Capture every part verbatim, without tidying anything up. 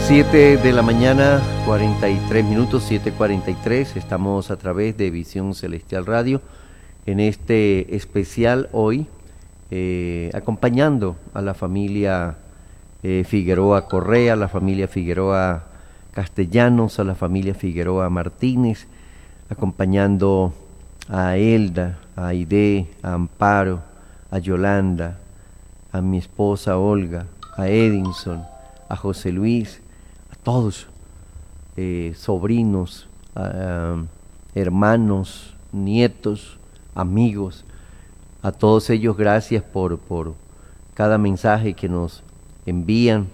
siete de la mañana, cuarenta y tres minutos, siete cuarenta y tres. Estamos a través de Visión Celestial Radio en este especial hoy, eh, acompañando a la familia eh, Figueroa Correa, a la familia Figueroa Castellanos, a la familia Figueroa Martínez, acompañando a Elda, a Aide, a Amparo, a Yolanda, a mi esposa Olga, a Edinson, a José Luis, a todos, eh, sobrinos, a, a, hermanos, nietos, amigos, a todos ellos gracias por, por cada mensaje que nos envían.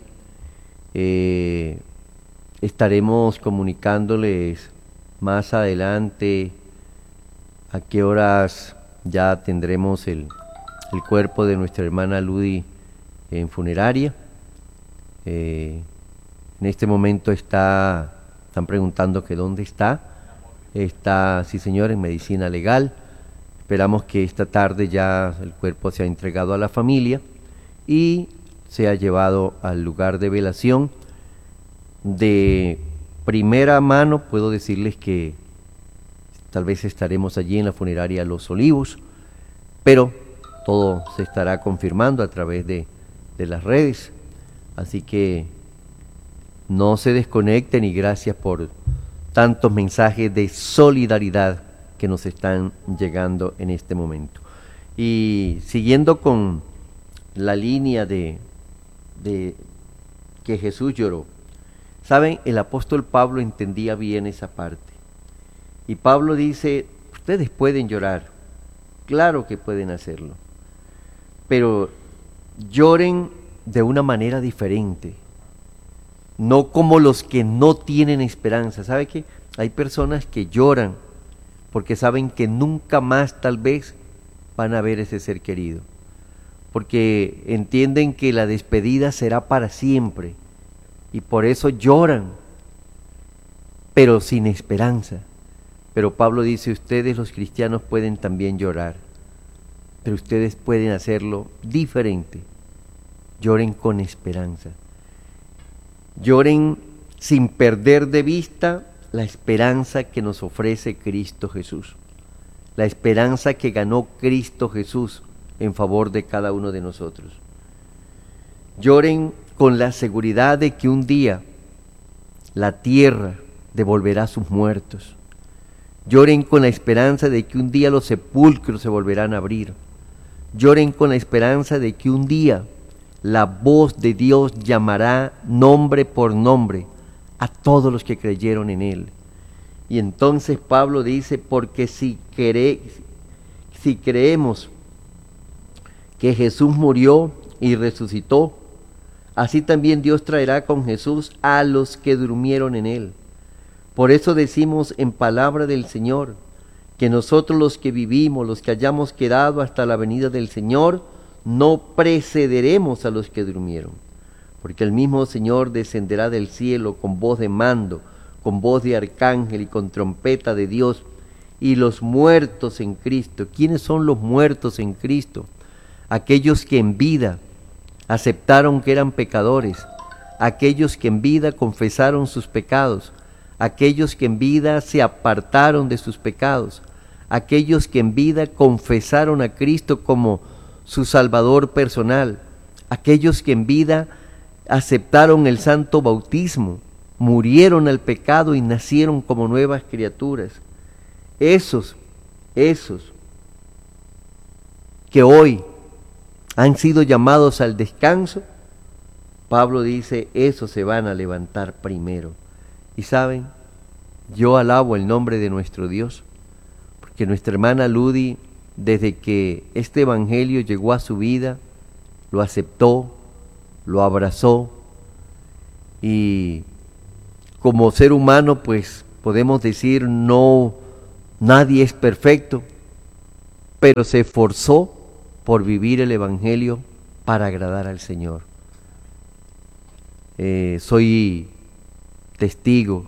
Eh, estaremos comunicándoles más adelante a qué horas ya tendremos el, el cuerpo de nuestra hermana Ludi en funeraria. Eh, en este momento está, están preguntando que dónde está. Está, sí señor, en medicina legal. Esperamos que esta tarde ya el cuerpo sea entregado a la familia y sea llevado al lugar de velación. De primera mano puedo decirles que tal vez estaremos allí en la funeraria Los Olivos, pero todo se estará confirmando a través de, de las redes. Así que no se desconecten y gracias por tantos mensajes de solidaridad que nos están llegando en este momento. Y siguiendo con la línea de, de que Jesús lloró. Saben, el apóstol Pablo entendía bien esa parte. Y Pablo dice, ustedes pueden llorar, claro que pueden hacerlo, pero lloren de una manera diferente, no como los que no tienen esperanza. ¿Sabe qué? Hay personas que lloran porque saben que nunca más tal vez van a ver ese ser querido, porque entienden que la despedida será para siempre y por eso lloran, pero sin esperanza. Pero Pablo dice, ustedes los cristianos pueden también llorar, pero ustedes pueden hacerlo diferente. Lloren con esperanza. Lloren sin perder de vista la esperanza que nos ofrece Cristo Jesús. La esperanza que ganó Cristo Jesús en favor de cada uno de nosotros. Lloren con la seguridad de que un día la tierra devolverá sus muertos. Lloren con la esperanza de que un día los sepulcros se volverán a abrir. Lloren con la esperanza de que un día la voz de Dios llamará nombre por nombre a todos los que creyeron en Él. Y entonces Pablo dice, porque si, cree, si creemos que Jesús murió y resucitó, así también Dios traerá con Jesús a los que durmieron en Él. Por eso decimos en palabra del Señor, que nosotros los que vivimos, los que hayamos quedado hasta la venida del Señor, no precederemos a los que durmieron. Porque el mismo Señor descenderá del cielo con voz de mando, con voz de arcángel y con trompeta de Dios, y los muertos en Cristo. ¿Quiénes son los muertos en Cristo? Aquellos que en vida aceptaron que eran pecadores, aquellos que en vida confesaron sus pecados, aquellos que en vida se apartaron de sus pecados, aquellos que en vida confesaron a Cristo como su Salvador personal, aquellos que en vida aceptaron el santo bautismo, murieron al pecado y nacieron como nuevas criaturas. Esos, esos que hoy han sido llamados al descanso, Pablo dice, esos se van a levantar primero. Y saben, yo alabo el nombre de nuestro Dios, porque nuestra hermana Ludi, desde que este evangelio llegó a su vida, lo aceptó, lo abrazó, y como ser humano, pues podemos decir, no, nadie es perfecto, pero se esforzó por vivir el evangelio para agradar al Señor. Eh, soy testigo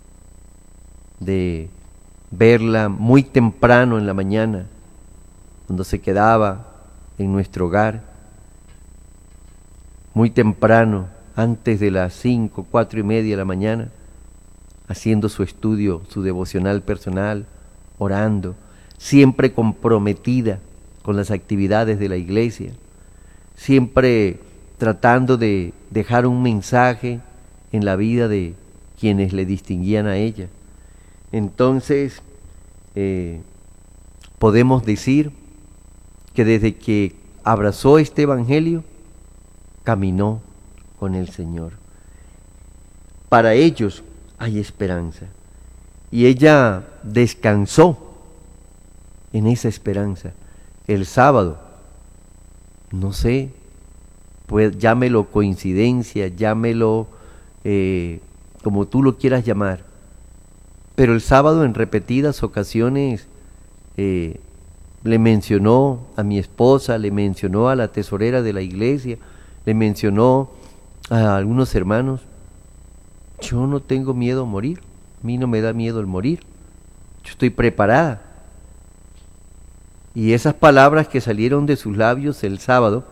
de verla muy temprano en la mañana, cuando se quedaba en nuestro hogar, muy temprano, antes de las cinco, cuatro y media de la mañana, haciendo su estudio, su devocional personal, orando, siempre comprometida con las actividades de la iglesia, siempre tratando de dejar un mensaje en la vida de quienes le distinguían a ella. Entonces, eh, podemos decir que desde que abrazó este evangelio, caminó con el Señor. Para ellos hay esperanza. Y ella descansó en esa esperanza. El sábado, no sé, pues llámelo coincidencia, llámelo eh, como tú lo quieras llamar, pero el sábado en repetidas ocasiones eh, le mencionó a mi esposa, le mencionó a la tesorera de la iglesia, le mencionó a algunos hermanos: yo no tengo miedo a morir, a mí no me da miedo el morir, yo estoy preparada. Y esas palabras que salieron de sus labios el sábado,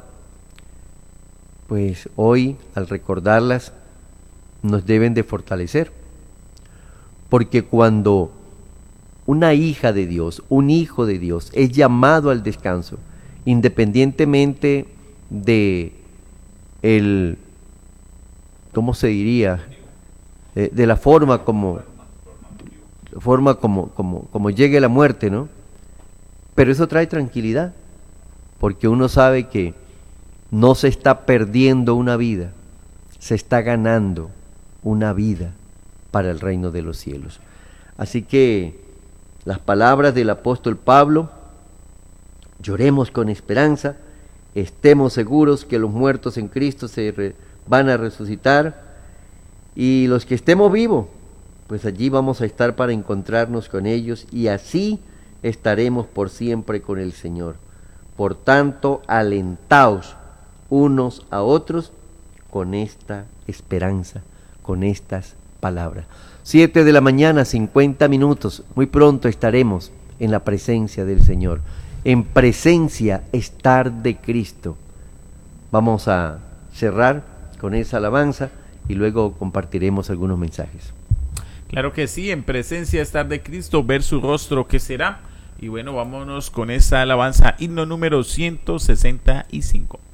pues hoy al recordarlas nos deben de fortalecer, porque cuando una hija de Dios, un hijo de Dios es llamado al descanso, independientemente de el, ¿cómo se diría? Eh, de la forma como, forma como, como, como llegue la muerte, ¿no? Pero eso trae tranquilidad, porque uno sabe que no se está perdiendo una vida, se está ganando una vida para el reino de los cielos. Así que las palabras del apóstol Pablo: lloremos con esperanza, estemos seguros que los muertos en Cristo se re, van a resucitar, y los que estemos vivos, pues allí vamos a estar para encontrarnos con ellos, y así estaremos por siempre con el Señor. Por tanto, alentaos unos a otros con esta esperanza, con estas palabras. Siete de la mañana, cincuenta minutos. Muy pronto estaremos en la presencia del Señor. En presencia estar de Cristo. Vamos a cerrar con esa alabanza y luego compartiremos algunos mensajes. Claro que sí, en presencia estar de Cristo, ver su rostro, ¿qué será? Y bueno, vámonos con esa alabanza, himno número ciento sesenta y cinco.